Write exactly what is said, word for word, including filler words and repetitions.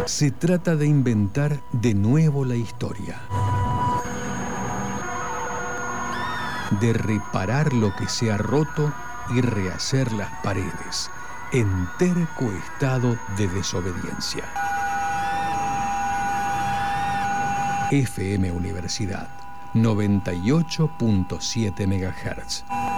Se trata de inventar de nuevo la historia. De reparar lo que se ha roto y rehacer las paredes en terco estado de desobediencia. F M Universidad noventa y ocho punto siete megahertz.